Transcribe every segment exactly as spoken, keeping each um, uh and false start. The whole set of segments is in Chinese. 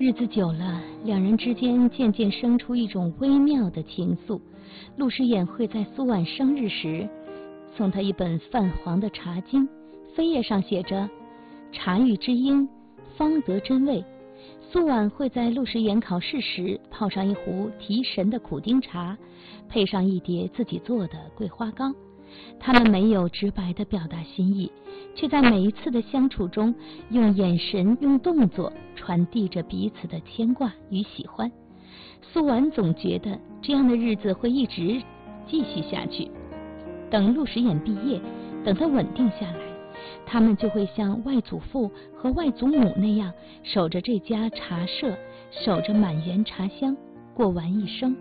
日子久了，两人之间渐渐生出一种微妙的情愫。陆时衍会在苏婉生日时送她一本泛黄的茶经，扉页上写着茶欲知音，方得真味。苏婉会在陆时衍考试时泡上一壶提神的苦丁茶，配上一碟自己做的桂花糕。他们没有直白地表达心意，却在每一次的相处中用眼神用动作传递着彼此的牵挂与喜欢。苏婉总觉得这样的日子会一直继续下去，等陆时衍毕业，等他稳定下来，他们就会像外祖父和外祖母那样守着这家茶社，守着满园茶香，过完一生。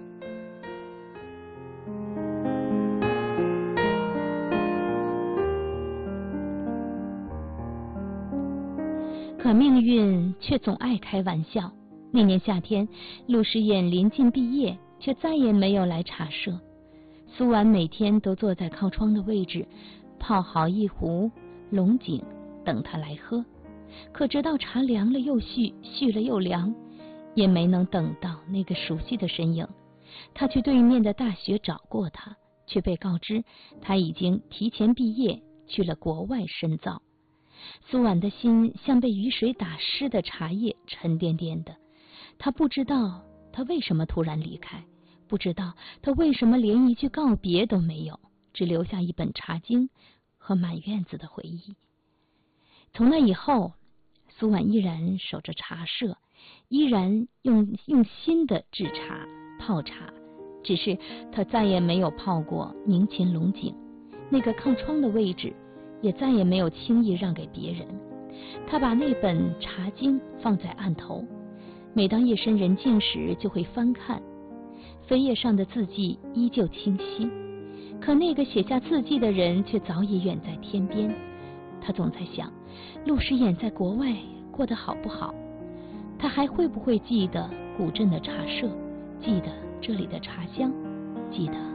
可命运却总爱开玩笑。那年夏天，陆时衍临近毕业，却再也没有来茶社。苏婉每天都坐在靠窗的位置，泡好一壶龙井，等他来喝。可直到茶凉了又续，续了又凉，也没能等到那个熟悉的身影。他去对面的大学找过他，却被告知他已经提前毕业，去了国外深造。苏婉的心像被雨水打湿的茶叶，沉甸甸的。她不知道他为什么突然离开，不知道他为什么连一句告别都没有，只留下一本茶经和满院子的回忆。从那以后，苏婉依然守着茶社，依然用用心的制茶泡茶，只是他再也没有泡过宁秦龙井，那个靠窗的位置也再也没有轻易让给别人。他把那本茶经放在案头，每当夜深人静时就会翻看，扉页上的字迹依旧清晰，可那个写下字迹的人却早已远在天边。他总在想，陆时衍在国外过得好不好？他还会不会记得古镇的茶社，记得这里的茶香，记得